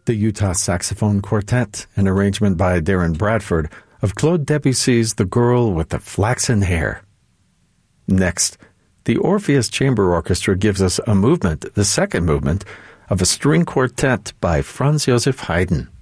the Utah Saxophone Quartet, an arrangement by Darren Bradford of Claude Debussy's The Girl with the Flaxen Hair. Next, the Orpheus Chamber Orchestra gives us a movement, the second movement, of a string quartet by Franz Joseph Haydn.